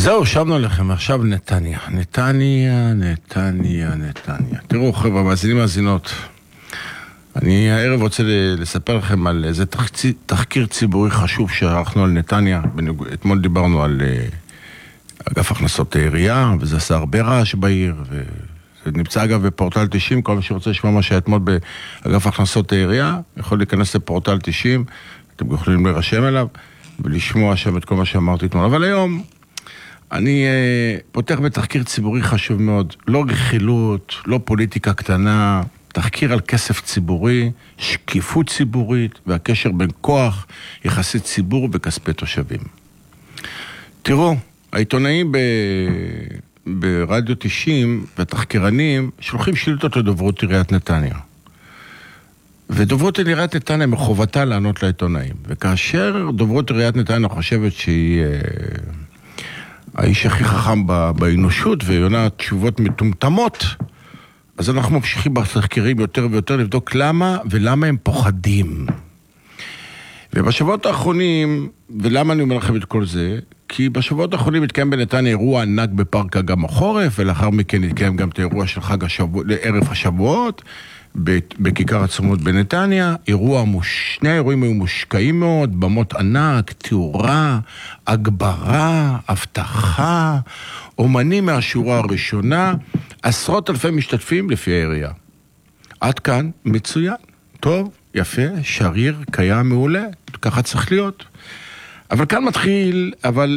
זהו, שבנו לכם, עכשיו נתניה. תראו חבר'ה, מאזינות. אני הערב רוצה לספר לכם על איזה תחקיר ציבורי חשוב שערכנו על נתניה. אתמול דיברנו על אגף הכנסות העירייה, וזה עשה הרבה רעש בעיר, וזה נמצא אגב בפורטל 90, כל מי שרוצה לשמוע מה שהיה אתמול באגף הכנסות העירייה, יכול להיכנס לפורטל 90, אתם יכולים להירשם אליו, ולשמוע שם את כל מה שאמרתי אתמול. אבל היום אני פותח בתחקיר ציבורי חשוב מאוד, לא רכילות, לא פוליטיקה קטנה, תחקיר על כסף ציבורי, שקיפות ציבורית והקשר בין כוח, יחסי ציבור וכספי תושבים. תראו, העיתונאים ברדיו 90 והתחקירנים שולחים שאילתות לדוברות עיריית נתניה. ודוברות עיריית נתניה מחובתה לענות לעיתונאים. וכאשר דוברות עיריית נתניה חושבת שהיא האיש הכי חכם באנושות ויונה תשובות מטומטמות, אז אנחנו ממשיכים בתחקירים יותר ויותר לבדוק למה ולמה הם פוחדים. ובשבועות האחרונים, ולמה אני אומר לכם את כל זה? כי בשבועות האחרונים התקיים בנתניה אירוע ענק בפארק אגם החורף, ולאחר מכן התקיים גם את האירוע של ערב השבועות, בכיכר עצמות בנתניה. שני האירועים היו מושקעים מאוד, במות ענק, תאורה, הגברה, הבטחה, אומנים מהשורה הראשונה, עשרות אלפי משתתפים לפי העירייה. עד כאן מצוין, טוב, יפה, שריר, קיים, מעולה, ככה צריך להיות. אבל כאן מתחיל,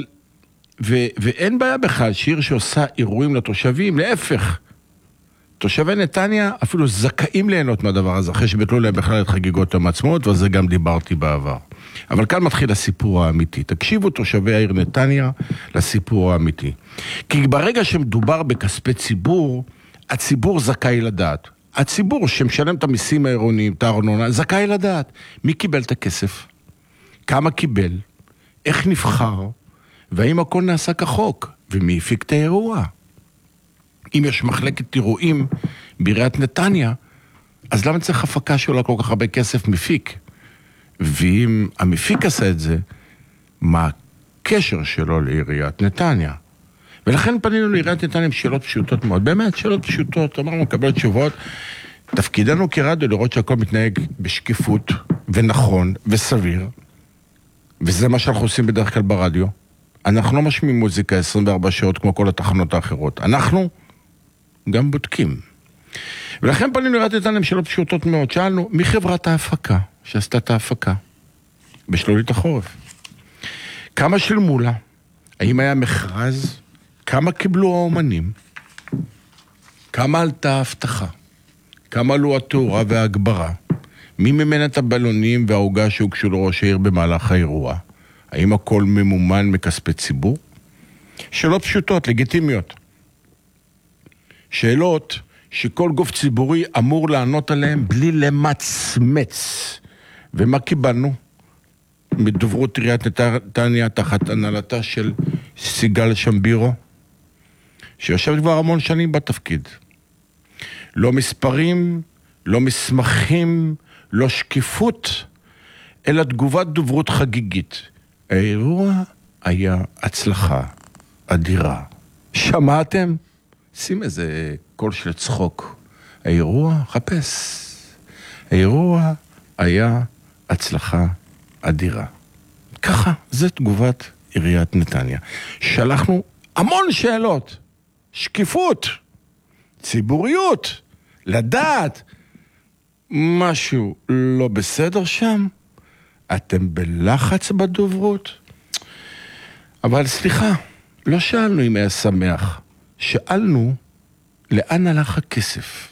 ואין בעיה בכלל, שיר שעושה אירועים לתושבים, להפך. תושבי נתניה אפילו זכאים ליהנות מהדבר הזה, אחרי שבטלו להם בכלל את חגיגות יום העצמאות, ועל זה גם דיברתי בעבר. אבל כאן מתחיל הסיפור האמיתי. תקשיבו תושבי העיר נתניה לסיפור האמיתי. כי ברגע שמדובר בכספי ציבור, הציבור זכאי לדעת. הציבור שמשלם את המיסים העירוניים, את הארנונה, זכאי לדעת. מי קיבל את הכסף? כמה קיבל? איך נבחר? והאם הכל נעשה כחוק? ומי הפיק את האירוע? אם יש מחלקת אירועים בעיריית נתניה, אז למה צריך הפקה שעולה כל כך הרבה כסף מפיק? ואם המפיק עשה את זה, מה הקשר שלו לעיריית נתניה? ולכן פנינו לעיריית נתניה עם שאלות פשוטות מאוד. באמת, שאלות פשוטות, אמרנו, מקבל תשובות. תפקידנו כרדיו לראות שהכל מתנהג בשקיפות ונכון וסביר, וזה מה שאנחנו עושים בדרך כלל ברדיו. אנחנו לא משמיעים מוזיקה 24 שעות כמו כל התחנות האחרות. אנחנו גם בודקים. ולכן פנינו לעיריית נתניה עם שאלות פשוטות מאוד. שאלנו, מי חברת ההפקה שעשתה את ההפקה בשלולית החורף? כמה שילמו לה? האם היה מכרז? כמה קיבלו האומנים? כמה עלתה ההבטחה? כמה עלו התאורה וההגברה? מי מממן את הבלונים וההוגה שהוגשו לראש העיר במהלך האירוע? האם הכל ממומן מכספי ציבור? שאלות פשוטות, לגיטימיות. שאלות שכל גוף ציבורי אמור לענות עליהן בלי למצמץ. ומה קיבלנו? מדוברות עיריית נתניה תחת הנהלתה של סיגל שמבירו, שיושב כבר המון שנים בתפקיד. לא מספרים, לא מסמכים, לא שקיפות, אלא תגובת דוברות חגיגית. האירוע היה הצלחה אדירה. שמעתם? שים איזה קול של צחוק. האירוע, חפש. האירוע היה הצלחה אדירה. ככה, זה תגובת עיריית נתניה. שלחנו המון שאלות. שקיפות, ציבוריות, לדעת. משהו לא בסדר שם? אתם בלחץ בדוברות? אבל סליחה, לא שאלנו אם היה שמח. שאלנו לאן הלך הכסף.